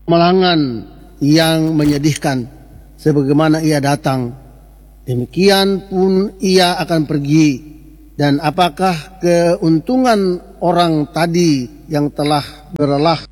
Malangan yang menyedihkan, sebagaimana ia datang, demikian pun ia akan pergi. Dan apakah keuntungan orang tadi yang telah berlelah